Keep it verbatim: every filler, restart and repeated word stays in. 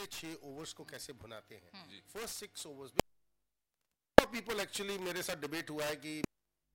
पहले छह ओवर्स को कैसे भुनाते हैं, first six overs. People actually मेरे साथ डिबेट हुआ है कि